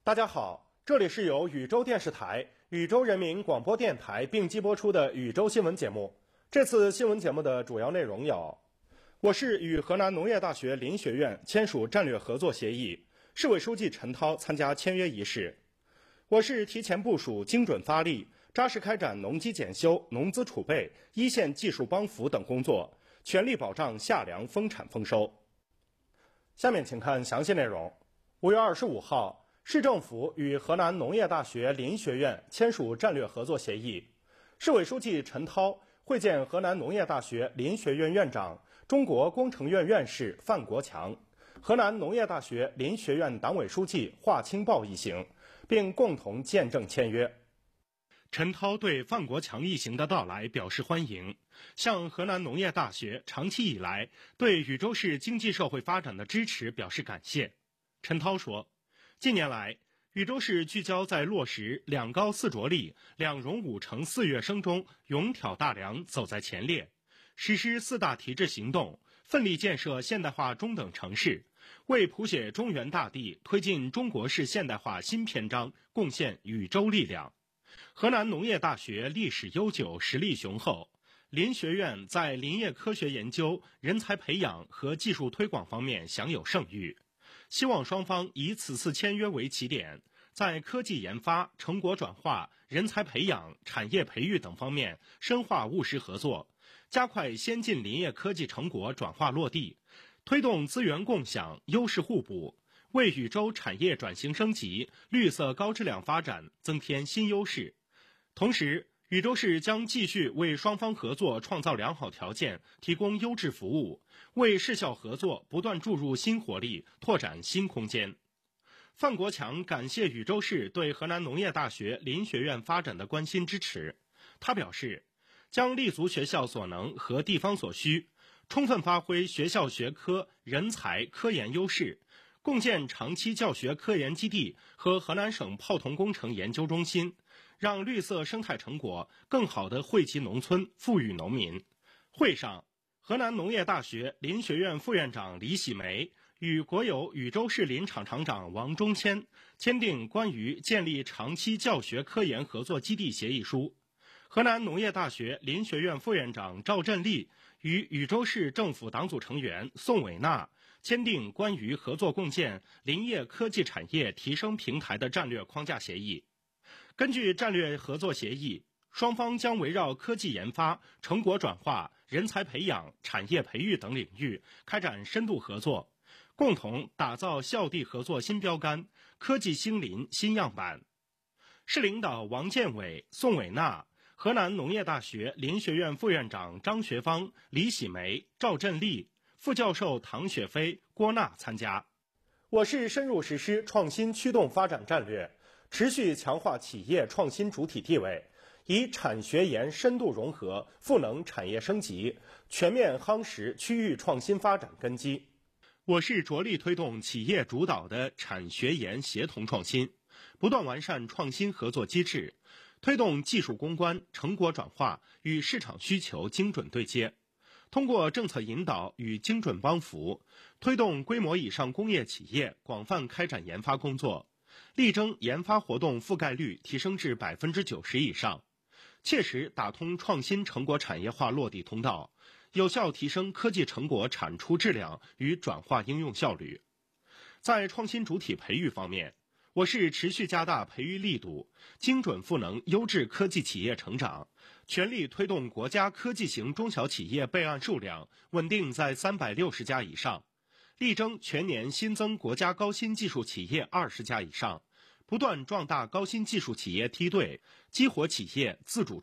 大家好，这里是由禹州电视台、禹州人民广播电台并机播出的禹州新闻节目。这次新闻节目的主要内容有：我市与河南农业大学林学院签署战略合作协议，市委书记陈涛参加签约仪式；我市提前部署、精准发力，扎实开展农机检修、农资储备、一线技术帮扶等工作，全力保障夏粮丰产丰收。下面请看详细内容。5月25号，市政府与河南农业大学林学院签署战略合作协议。市委书记陈涛会见河南农业大学林学院院长、中国工程院院士范国强，河南农业大学林学院党委书记华清豹一行，并共同见证签约。陈涛对范国强一行的到来表示欢迎，向河南农业大学长期以来对禹州市经济社会发展的支持表示感谢。陈涛说，近年来，禹州市聚焦在落实2高4着力、2荣5成4跃升中勇挑大梁走在前列，实施4大提质行动，奋力建设现代化中等城市，为谱写中原大地、推进中国式现代化新篇章贡献禹州力量。河南农业大学历史悠久，实力雄厚，林学院在林业科学研究、人才培养和技术推广方面享有盛誉。希望双方以此次签约为起点，在科技研发、成果转化、人才培养、产业培育等方面深化务实合作，加快先进林业科技成果转化落地，推动资源共享、优势互补，为禹州产业转型升级、绿色高质量发展增添新优势。同时，禹州市将继续为双方合作创造良好条件，提供优质服务，为市校合作不断注入新活力，拓展新空间。范国强感谢禹州市对河南农业大学林学院发展的关心支持。他表示，将立足学校所能和地方所需，充分发挥学校学科、人才、科研优势，共建长期教学科研基地和河南省炮筒工程研究中心，让绿色生态成果更好地惠及农村、富裕农民。会上，河南农业大学林学院副院长李喜梅与国有禹州市林场厂长王忠谦签订关于建立长期教学科研合作基地协议书。河南农业大学林学院副院长赵振利与禹州市政府党组成员宋伟娜签订关于合作共建林业科技产业提升平台的战略框架协议。根据战略合作协议，双方将围绕科技研发、成果转化、人才培养、产业培育等领域开展深度合作，共同打造校地合作新标杆、科技兴林新样板。市领导王建伟、宋伟娜、河南农业大学林学院副院长张学芳、李喜梅、赵振利、副教授唐雪飞、郭娜参加。我市深入实施创新驱动发展战略，持续强化企业创新主体地位，以产学研深度融合赋能产业升级，全面夯实区域创新发展根基。我市着力推动企业主导的产学研协同创新，不断完善创新合作机制，推动技术攻关、成果转化与市场需求精准对接，通过政策引导与精准帮扶，推动规模以上工业企业广泛开展研发工作，力争研发活动覆盖率提升至90%以上，切实打通创新成果产业化落地通道，有效提升科技成果产出质量与转化应用效率。在创新主体培育方面，我市持续加大培育力度，精准赋能优质科技企业成长，全力推动国家科技型中小企业备案数量稳定在360家以上，力争全年新增国家高新技术企业20家以上，不断壮大高新技术企业梯队，激活企业自主